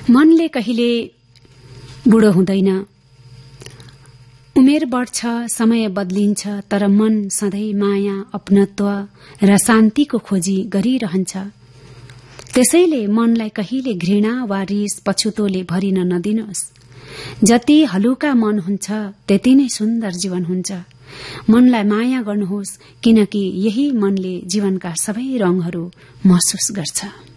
मनले कहिले बुढो हुँदैन, उमेर बढ्छ, समय बदलिन्छ, तर मन सधैँ माया, अपनत्व र शान्तिको खोजी गरिरहन्छ। त्यसैले मनलाई कहिले घृणा वा रिस पछुतोले भरिन नदिनुहोस्। जति हलुका मन हुन्छ त्यति नै सुन्दर जीवन हुन्छ। मनलाई माया गर्नुहोस्, किनकि यही मनले जीवनका सबै रंगहरू महसुस गर्छ।